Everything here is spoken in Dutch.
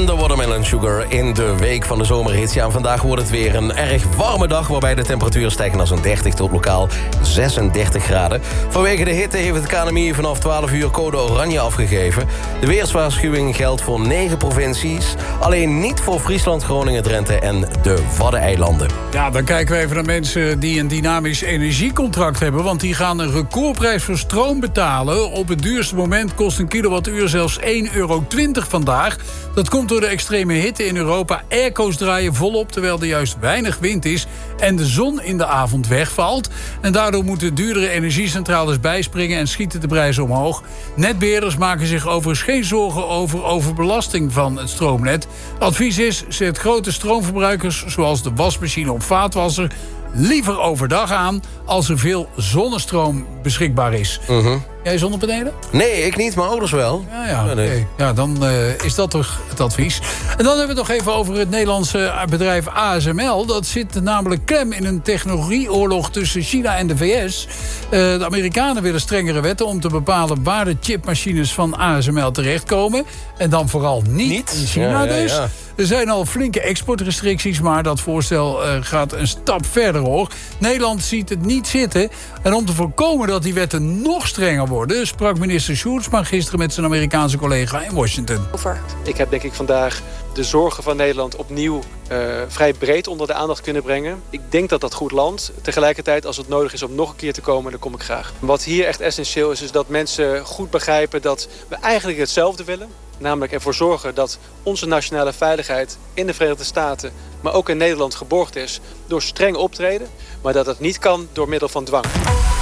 en de Watermelon Sugar in de week van de zomerhits. Ja, vandaag wordt het weer een erg warme dag, waarbij de temperaturen stijgen naar zo'n 30 tot lokaal 36 graden. Vanwege de hitte heeft het KNMI vanaf 12 uur code oranje afgegeven. De weerswaarschuwing geldt voor 9 provincies. Alleen niet voor Friesland, Groningen, Drenthe en de Waddeneilanden. Ja, dan kijken we even naar mensen die een dynamisch energiecontract hebben. Want die gaan een recordprijs voor stroom betalen. Op het duurste moment kost een kilowattuur zelfs €1,20 vandaag. Dat komt door de extreme hitte in Europa. Airco's draaien volop, terwijl er juist weinig wind is en de zon in de avond wegvalt. En daardoor moeten duurdere energiecentrales bijspringen en schieten de prijzen omhoog. Netbeheerders maken zich overigens geen zorgen over overbelasting van het stroomnet. Advies is, zet grote stroomverbruikers, zoals de wasmachine of vaatwasser, liever overdag aan als er veel zonnestroom beschikbaar is. Jij zonnepanelen? Nee, ik niet, mijn ouders wel. Ja, okay. Ja, dan is dat toch het advies. En dan hebben we het nog even over het Nederlandse bedrijf ASML. Dat zit namelijk klem in een technologieoorlog tussen China en de VS. De Amerikanen willen strengere wetten om te bepalen waar de chipmachines van ASML terechtkomen. En dan vooral niet in China dus. Ja. Er zijn al flinke exportrestricties, maar dat voorstel gaat een stap verder, hoor. Nederland ziet het niet zitten. En om te voorkomen dat die wetten nog strenger worden, sprak minister Sjoerdsma gisteren met zijn Amerikaanse collega in Washington. Ik heb denk ik vandaag de zorgen van Nederland opnieuw vrij breed onder de aandacht kunnen brengen. Ik denk dat dat goed landt. Tegelijkertijd, als het nodig is om nog een keer te komen, dan kom ik graag. Wat hier echt essentieel is dat mensen goed begrijpen dat we eigenlijk hetzelfde willen. Namelijk ervoor zorgen dat onze nationale veiligheid in de Verenigde Staten, maar ook in Nederland geborgd is door streng optreden. Maar dat het niet kan door middel van dwang.